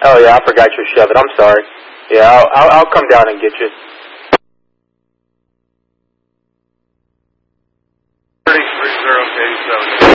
Oh yeah, I forgot your Chevette. I'm sorry. Yeah, I'll come down and get you. 33 0 K7.